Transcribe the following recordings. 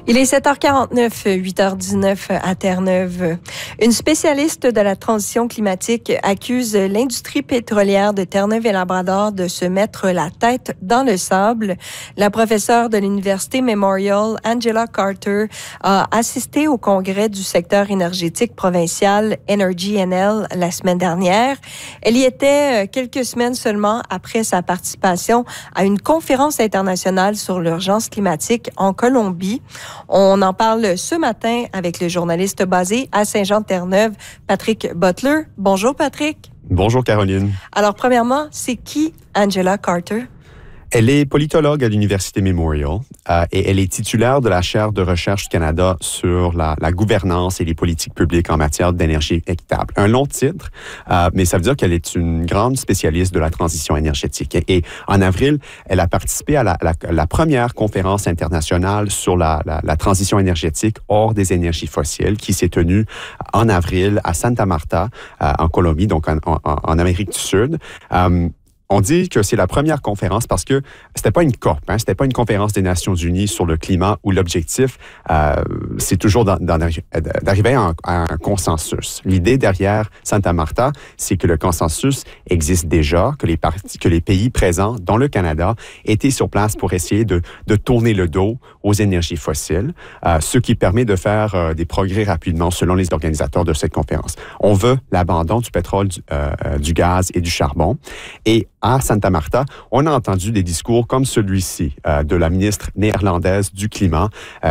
Il est 7h49, 8h19 à Terre-Neuve. Une spécialiste de la transition climatique accuse l'industrie pétrolière de Terre-Neuve et Labrador de se mettre la tête dans le sable. La professeure de l'Université Memorial, Angela Carter, a assisté au congrès du secteur énergétique provincial Energy NL la semaine dernière. Elle y était quelques semaines seulement après sa participation à une conférence internationale sur l'urgence climatique en Colombie. On en parle ce matin avec le journaliste basé à Saint-Jean-de-Terre-Neuve, Patrick Butler. Bonjour, Patrick. Bonjour, Caroline. Alors, premièrement, c'est qui Angela Carter? Elle est politologue à l'Université Memorial et elle est titulaire de la chaire de recherche du Canada sur la gouvernance et les politiques publiques en matière d'énergie équitable. Un long titre, mais ça veut dire qu'elle est une grande spécialiste de la transition énergétique. Et en avril, elle a participé à la première conférence internationale sur la transition énergétique hors des énergies fossiles qui s'est tenue en avril à Santa Marta, en Colombie, donc en Amérique du Sud. On dit que c'est la première conférence parce que c'était pas une COP, c'était pas une conférence des Nations Unies sur le climat où l'objectif, c'est toujours d'arriver à un consensus. L'idée derrière Santa Marta, c'est que le consensus existe déjà, que les pays présents dans le Canada étaient sur place pour essayer de tourner le dos aux énergies fossiles, ce qui permet de faire des progrès rapidement selon les organisateurs de cette conférence. On veut l'abandon du pétrole, du gaz et du charbon. Et à Santa Marta, on a entendu des discours comme celui-ci de la ministre néerlandaise du climat,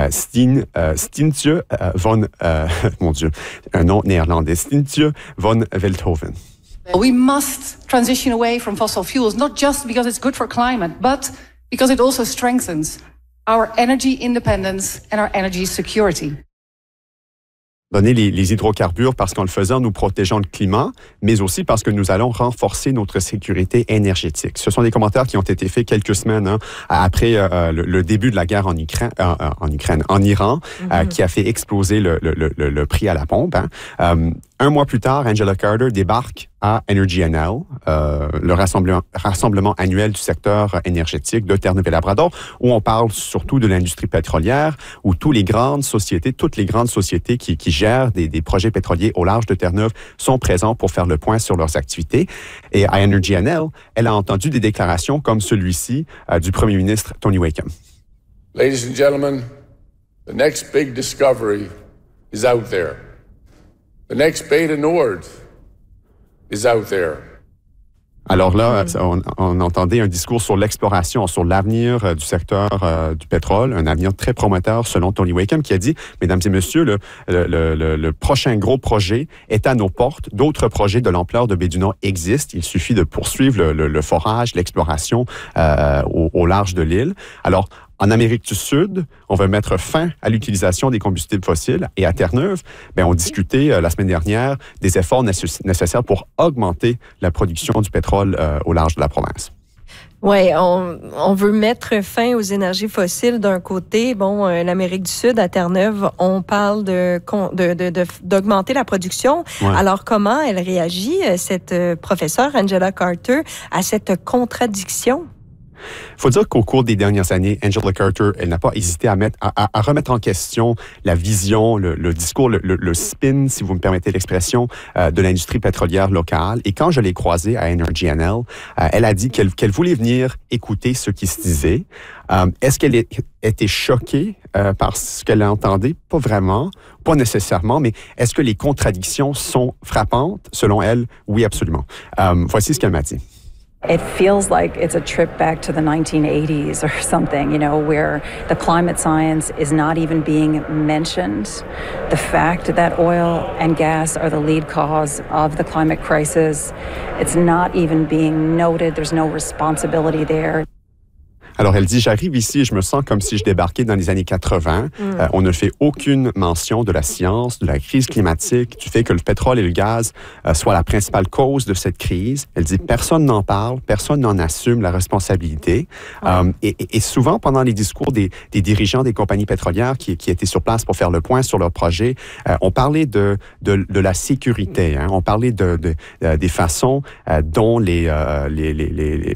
Stintje van, mon Dieu, un nom néerlandais, Stintje van Veldhoven. We must transition away from fossil fuels, not just because it's good for climate, but because it also strengthens our energy independence and our energy security. Donner les hydrocarbures parce qu'en le faisant, nous protégeons le climat, mais aussi parce que nous allons renforcer notre sécurité énergétique. Ce sont des commentaires qui ont été faits quelques semaines après le début de la guerre en Iran, qui a fait exploser le prix à la pompe. Un mois plus tard, Angela Carter débarque à Energy NL, le rassemblement annuel du secteur énergétique de Terre-Neuve et Labrador, où on parle surtout de l'industrie pétrolière, où toutes les grandes sociétés qui gèrent des projets pétroliers au large de Terre-Neuve sont présents pour faire le point sur leurs activités. Et à Energy NL, elle a entendu des déclarations comme celui-ci du premier ministre Tony Wakeham. Ladies and gentlemen, the next big discovery is out there. The next Beta Nord is out there. Alors là, on entendait un discours sur l'exploration, sur l'avenir du secteur du pétrole, un avenir très prometteur selon Tony Wakeham qui a dit, mesdames et messieurs, le prochain gros projet est à nos portes. D'autres projets de l'ampleur de baie du Nord existent. Il suffit de poursuivre le forage, l'exploration au large de l'île. Alors, en Amérique du Sud, on veut mettre fin à l'utilisation des combustibles fossiles. Et à Terre-Neuve, on discutait la semaine dernière des efforts nécessaires pour augmenter la production du pétrole au large de la province. Oui, on veut mettre fin aux énergies fossiles d'un côté. Bon, l'Amérique du Sud, à Terre-Neuve, on parle d'augmenter la production. Ouais. Alors, comment elle réagit, cette professeure Angela Carter, à cette contradiction? Il faut dire qu'au cours des dernières années, Angela Carter, elle n'a pas hésité à remettre en question la vision, le discours, le spin, si vous me permettez l'expression, de l'industrie pétrolière locale. Et quand je l'ai croisée à Energy NL, elle a dit qu'elle voulait venir écouter ce qui se disait. Est-ce qu'elle était choquée par ce qu'elle entendait? Pas vraiment, pas nécessairement, mais est-ce que les contradictions sont frappantes? Selon elle, oui, absolument. Voici ce qu'elle m'a dit. It feels like it's a trip back to the 1980s or something, where the climate science is not even being mentioned. The fact that oil and gas are the lead cause of the climate crisis, it's not even being noted. There's no responsibility there. Alors, elle dit, j'arrive ici et je me sens comme si je débarquais dans les années 80. On ne fait aucune mention de la science, de la crise climatique, du fait que le pétrole et le gaz soient la principale cause de cette crise. Elle dit, personne n'en parle, personne n'en assume la responsabilité. Et souvent, pendant les discours des dirigeants des compagnies pétrolières qui étaient sur place pour faire le point sur leur projet, on parlait de la sécurité. On parlait des façons dont les